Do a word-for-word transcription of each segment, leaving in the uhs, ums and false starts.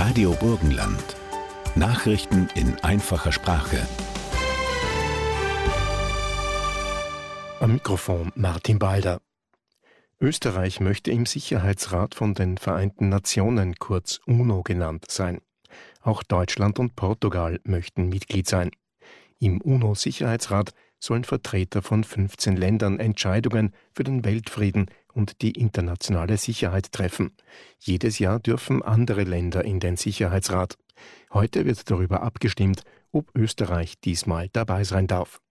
Radio Burgenland. Nachrichten in einfacher Sprache. Am Mikrofon Martin Balder. Österreich möchte im Sicherheitsrat von den Vereinten Nationen, kurz UNO genannt, sein. Auch Deutschland und Portugal möchten Mitglied sein. Im UNO-Sicherheitsrat sollen Vertreter von fünfzehn Ländern Entscheidungen für den Weltfrieden und die internationale Sicherheit treffen. Jedes Jahr dürfen andere Länder in den Sicherheitsrat. Heute wird darüber abgestimmt, ob Österreich diesmal dabei sein darf.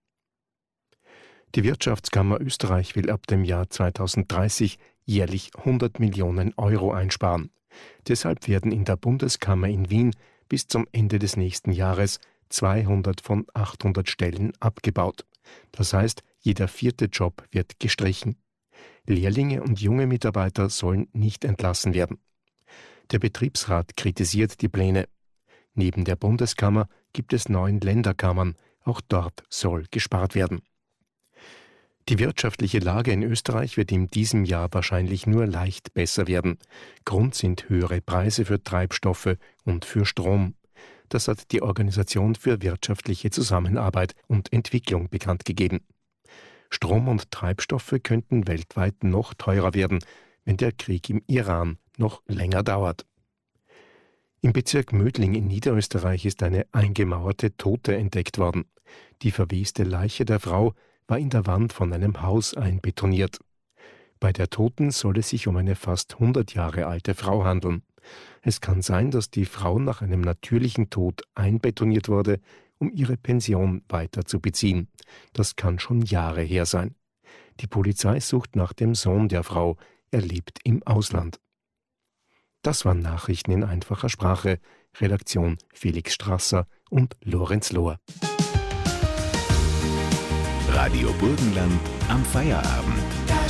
Die Wirtschaftskammer Österreich will ab dem Jahr zweitausenddreißig jährlich hundert Millionen Euro einsparen. Deshalb werden in der Bundeskammer in Wien bis zum Ende des nächsten Jahres zweihundert von achthundert Stellen abgebaut. Das heißt, jeder vierte Job wird gestrichen. Lehrlinge und junge Mitarbeiter sollen nicht entlassen werden. Der Betriebsrat kritisiert die Pläne. Neben der Bundeskammer gibt es neun Länderkammern. Auch dort soll gespart werden. Die wirtschaftliche Lage in Österreich wird in diesem Jahr wahrscheinlich nur leicht besser werden. Grund sind höhere Preise für Treibstoffe und für Strom. Das hat die Organisation für wirtschaftliche Zusammenarbeit und Entwicklung bekannt gegeben. Strom und Treibstoffe könnten weltweit noch teurer werden, wenn der Krieg im Iran noch länger dauert. Im Bezirk Mödling in Niederösterreich ist eine eingemauerte Tote entdeckt worden. Die verweste Leiche der Frau war in der Wand von einem Haus einbetoniert. Bei der Toten soll es sich um eine fast hundert Jahre alte Frau handeln. Es kann sein, dass die Frau nach einem natürlichen Tod einbetoniert wurde, um ihre Pension weiter zu beziehen. Das kann schon Jahre her sein. Die Polizei sucht nach dem Sohn der Frau. Er lebt im Ausland. Das waren Nachrichten in einfacher Sprache. Redaktion Felix Strasser und Lorenz Lohr. Radio Burgenland am Feierabend.